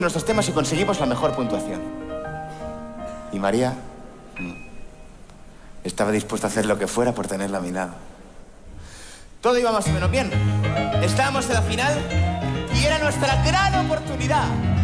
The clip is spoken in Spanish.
nuestros temas y conseguimos la mejor puntuación. Y María estaba dispuesta a hacer lo que fuera por tenerla a mi lado. Todo iba más o menos bien. Estábamos en la final y era nuestra gran oportunidad.